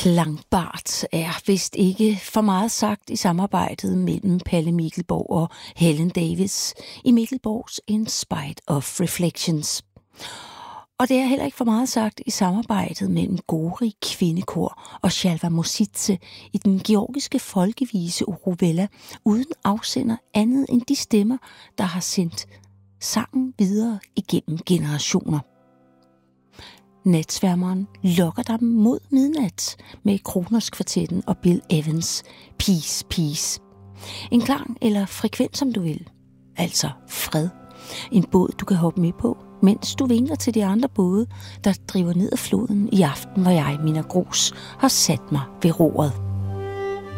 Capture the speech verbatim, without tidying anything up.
Klangbart er vist ikke for meget sagt i samarbejdet mellem Palle Mikkelborg og Helen Davis i Mikkelborgs In Spite of Reflections. Og det er heller ikke for meget sagt i samarbejdet mellem Gori Kvindekor og Shalva Mositze i den georgiske folkevise Uruvela, uden afsender andet end de stemmer, der har sendt sangen videre igennem generationer. Natsværmeren lokker dem mod midnat med Kronos Kvartetten og Bill Evans' Peace, Peace. En klang eller frekvens, som du vil. Altså fred. En båd, du kan hoppe med på, mens du vinker til de andre både, der driver ned ad floden i aften, hvor jeg, Mina Grus, har sat mig ved roret.